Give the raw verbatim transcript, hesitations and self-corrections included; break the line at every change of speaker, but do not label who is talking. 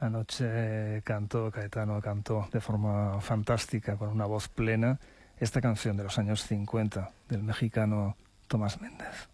Anoche cantó, Caetano cantó de forma fantástica, con una voz plena, esta canción de los años cincuenta del mexicano Tomás Méndez.